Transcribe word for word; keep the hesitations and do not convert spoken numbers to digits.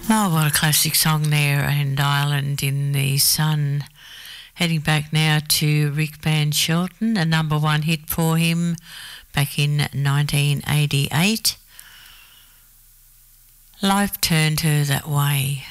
Oh, what a classic song there, and Island in the Sun. Heading back now to Rick Van Shelton, a number one hit for him back in nineteen eighty-eight. Life Turned Her That Way.